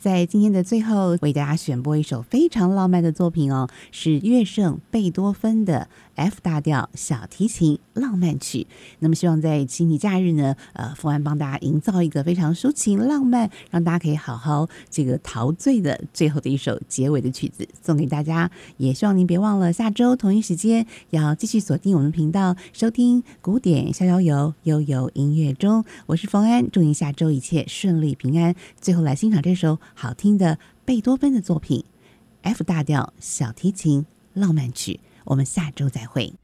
在今天的最后，为大家选播一首非常浪漫的作品哦，是乐圣贝多芬的 F 大调小提琴浪漫曲。那么希望在星期假日呢，凤安帮大家营造一个非常抒情浪漫，让大家可以好好这个陶醉的最后的一首结尾的曲子送给大家。也希望您别忘了下周同一时间要继续锁定我们频道，收听古典逍遥游，悠游音乐中。我是冯安，祝您下周一切顺利平安。最后来欣赏这首好听的贝多芬的作品 F 大调小提琴浪漫曲，我们下周再会。